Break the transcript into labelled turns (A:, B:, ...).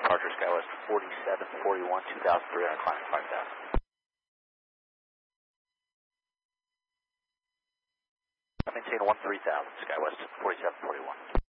A: Departure SkyWest 4741, 2,300, climbing 5,000. I maintain 13,000, SkyWest 4741.